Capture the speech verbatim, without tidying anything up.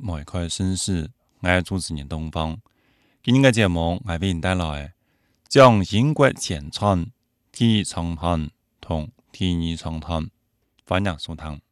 梅開新事，我係主持人東方。今日嘅節目我為您帶來將英國前傳第一長談同第二長談，歡迎收聽。